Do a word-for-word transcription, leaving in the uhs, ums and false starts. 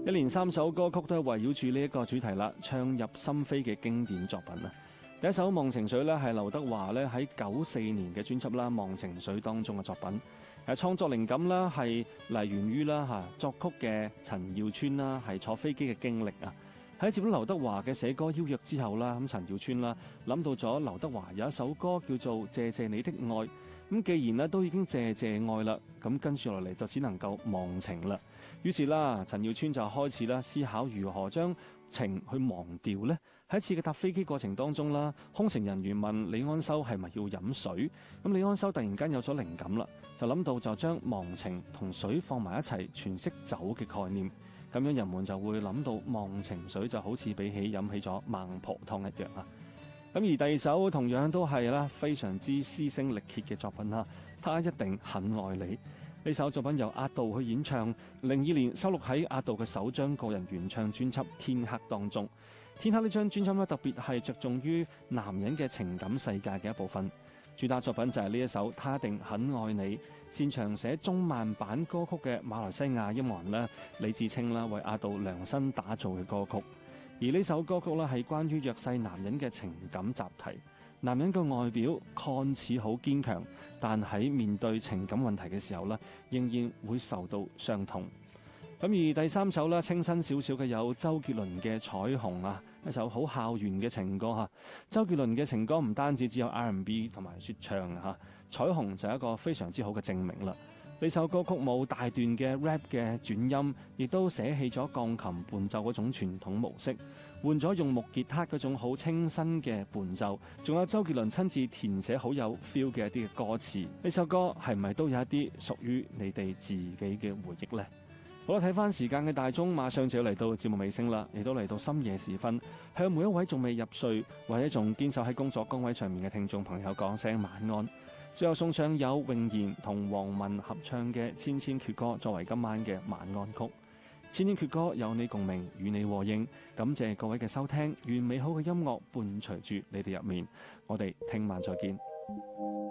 一連三首歌曲都係圍繞住呢一個主題啦，唱入心扉嘅經典作品啊！第一首《忘情水》咧係劉德華咧喺九四年嘅專輯啦《忘情水》當中嘅作品。誒創作靈感啦係嚟源於啦嚇作曲嘅陳耀川啦係坐飛機嘅經歷啊！喺接到劉德華嘅寫歌邀約之後啦，咁陳耀川啦諗到咗劉德華有一首歌叫做《謝謝你的愛》。咁既然咧都已經謝謝愛啦，咁跟住落嚟就只能夠忘情啦。於是啦，陳耀川就開始啦思考如何將情去忘掉呢。喺一次嘅搭飛機過程當中啦，空乘人員問李安修係咪要飲水，咁李安修突然間有咗靈感啦，就諗到就將忘情同水放埋一齊詮釋酒嘅概念，咁樣人們就會諗到忘情水就好似比起飲起咗孟婆湯一樣啊。咁而第二首同樣都係啦，非常之詩聲力竭嘅作品啦，他一定很愛你。呢首作品由阿杜去演唱，零二年收錄喺阿杜嘅首張個人原唱專輯《天黑》當中。《天黑》呢張專輯咧，特別係着重於男人嘅情感世界嘅一部分。主打作品就係呢一首《他一定很愛你》，擅長寫中慢版歌曲嘅馬來西亞音樂人咧李志清啦，為阿杜量身打造嘅歌曲。而呢首歌曲咧係關於弱勢男人嘅情感集題。男人嘅外表看似好堅強，但喺面對情感問題嘅時候咧，仍然會受到傷痛。咁而第三首咧，清新少少嘅有周杰倫嘅《彩虹》啊，一首好校園嘅情歌嚇。周杰倫嘅情歌唔單止只有 R and B 同埋説唱嚇，《彩虹》就係一個非常之好嘅證明啦。呢首歌曲冇大段嘅 rap 嘅轉音，亦都捨棄咗鋼琴伴奏嗰種傳統模式，換咗用木吉他嗰種好清新嘅伴奏，仲有周杰倫親自填寫好有 feel 嘅一啲嘅歌詞。呢首歌係咪都有一啲屬於你哋自己嘅回憶呢？好啦，睇翻時間嘅大鐘，馬上就要嚟到節目尾聲啦，亦都嚟到深夜時分，向每一位仲未入睡或者仲堅守喺工作崗位上面嘅聽眾朋友講聲晚安。最後送上有詠賢同黃文合唱嘅《千千闕歌》作為今晚嘅晚安曲。《千千闕歌》有你共鳴，與你和應。感謝各位嘅收聽，願美好嘅音樂伴隨住你哋入面。我哋聽晚再見。